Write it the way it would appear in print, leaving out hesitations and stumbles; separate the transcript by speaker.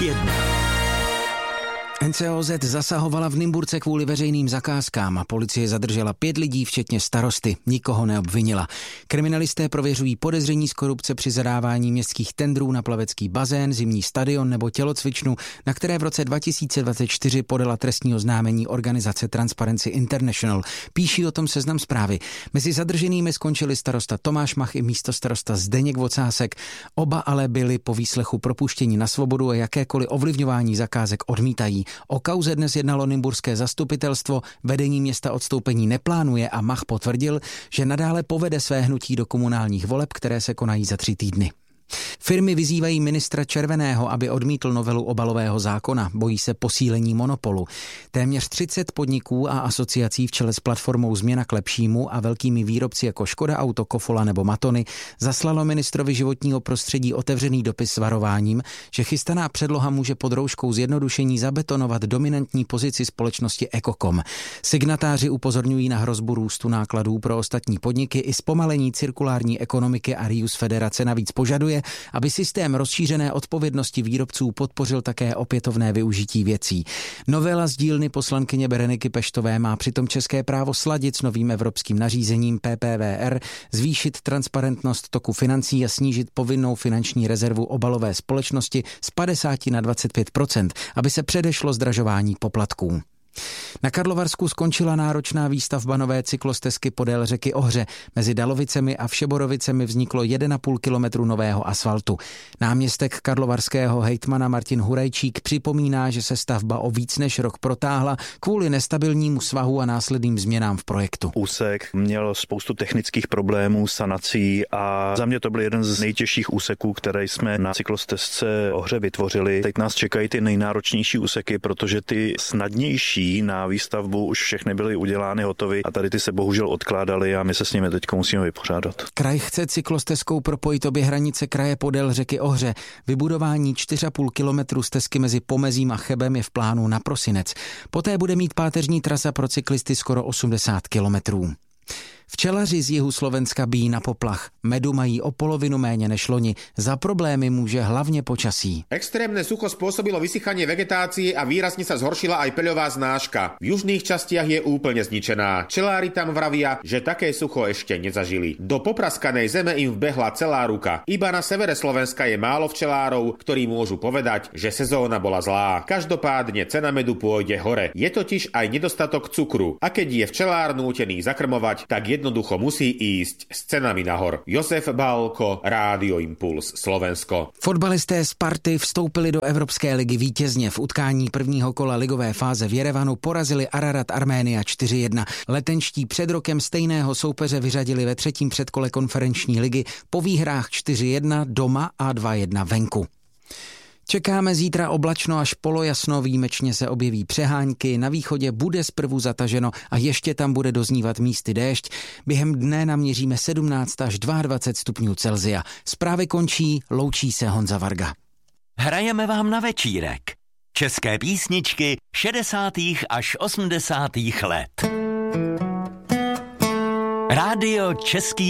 Speaker 1: 1. NCOZ zasahovala v Nymburce kvůli veřejným zakázkám a policie zadržela 5 lidí, včetně starosty. Nikoho neobvinila. Kriminalisté prověřují podezření z korupce při zadávání městských tendrů na plavecký bazén, zimní stadion nebo tělocvičnu, na které v roce 2024 podala trestní oznámení organizace Transparency International. Píší o tom Seznam Zprávy. Mezi zadrženými skončili starosta Tomáš Mach i místostarosta Zdeněk Vocásek. Oba ale byli po výslechu propuštěni na svobodu a jakékoliv ovlivňování zakázek odmítají. O kauze dnes jednalo nymburské zastupitelstvo, vedení města odstoupení neplánuje a Mach potvrdil, že nadále povede své hnutí do komunálních voleb, které se konají za 3 týdny. Firmy vyzývají ministra Červeného, aby odmítl novelu obalového zákona. Bojí se posílení monopolu. Téměř 30 podniků a asociací v čele s platformou Změna k lepšímu a velkými výrobci jako Škoda Auto, Kofola nebo Matony zaslalo ministrovi životního prostředí otevřený dopis s varováním, že chystaná předloha může pod rouškou zjednodušení zabetonovat dominantní pozici společnosti Ekokom. Signatáři upozorňují na hrozbu růstu nákladů pro ostatní podniky i zpomalení cirkulární ekonomiky a Rius Federace navíc požaduje, aby systém rozšířené odpovědnosti výrobců podpořil také opětovné využití věcí. Novela z dílny poslankyně Bereniky Peštové má přitom české právo sladit s novým evropským nařízením PPVR, zvýšit transparentnost toku financí a snížit povinnou finanční rezervu obalové společnosti z 50 na 25%, aby se předešlo zdražování poplatků. Na Karlovarsku skončila náročná výstavba nové cyklostezky podél řeky Ohře. Mezi Dalovicemi a Všeborovicemi vzniklo 1,5 kilometru nového asfaltu. Náměstek karlovarského hejtmana Martin Hurajčík připomíná, že se stavba o víc než rok protáhla kvůli nestabilnímu svahu a následným změnám v projektu.
Speaker 2: Úsek měl spoustu technických problémů, sanací a za mě to byl jeden z nejtěžších úseků, které jsme na cyklostezce Ohře vytvořili. Teď nás čekají ty nejnáročnější úseky, protože ty snadnější na výstavbu už všechny byly udělány, hotovy a tady ty se bohužel odkládaly a my se s nimi teď musíme vypořádat.
Speaker 1: Kraj chce cyklostezkou propojit obě hranice kraje podél řeky Ohře. Vybudování 4,5 kilometru stezky mezi Pomezím a Chebem je v plánu na prosinec. Poté bude mít páteřní trasa pro cyklisty skoro 80 kilometrů. Včelaři z jihu Slovenska bijí na poplach. Medu mají o polovinu méně než loni. Za problémy může hlavně počasí.
Speaker 3: Extrémne sucho spôsobilo vysychanie vegetácie a výrazne sa zhoršila aj peľová znáška. V južných častiach je úplne zničená. Včelári tam vravia, že také sucho ešte nezažili. Do popraskanej zeme im vbehla celá ruka. Iba na severe Slovenska je málo včelárov, ktorí môžu povedať, že sezóna bola zlá. Každopádne cena medu pôjde hore. Je totiž aj nedostatok cukru. A keď je včelár nútený zakrmovať, tak jednoducho musí ísť s cenami nahor. Josef Bálko, Rádio Impuls, Slovensko.
Speaker 1: Fotbalisté Sparty vstoupili do Evropské ligy vítězně. V utkání prvního kola ligové fáze v Jerevanu porazili Ararat Arménia 4-1. Letenští před rokem stejného soupeře vyřadili ve 3. předkole konferenční ligy po výhrách 4-1 doma a 2-1 venku. Čekáme zítra oblačno až polojasno, výjimečně se objeví přehánky, na východě bude zprvu zataženo a ještě tam bude doznívat místy déšť. Během dne naměříme 17 až 22 stupňů Celsia. Zprávy končí, loučí se Honza Varga.
Speaker 4: Hrajeme vám na večírek. České písničky 60. až 80. let. Rádio Český